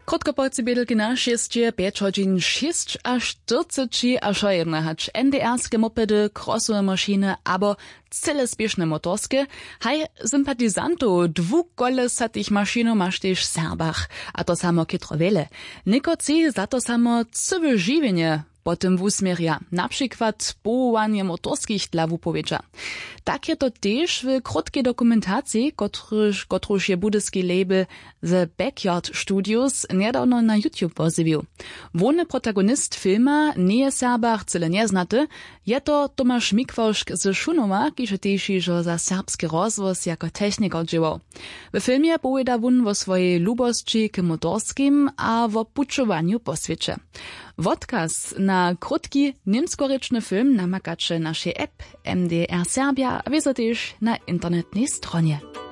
Krótko po cybiedelki na 5 godzin 6 aż 40 aż 1 hać NDR-skie mopedy, krossowe maszyny, abo cele spieszne motorskie. Haj sympatizantów dwukolesatych maszynów masz też w Serbach, a to samo kitrowele. Nikoci za to samo cywe żywienie potem wusmierja, na przykład powołanie motorskich dla wupowiedza. Tak je to też w krótkiej dokumentacji, kotruż je budyski label The Backyard Studios niedawno na YouTube pozywił. Wony protagonist filma nie je Serbach cyle nieznaty, je to Tomasz Mikwoszk z Szunowa, kiże też iżo za serbski rozwoz jako technik odżywał. W filmie powiada wun o swojej lubosci k motorskim a o puczowaniu po świecie. Wodkaz na krótki niemskoryczny film namakacie naszej app MDR Serbia, a wiedzę też na internetnej stronie.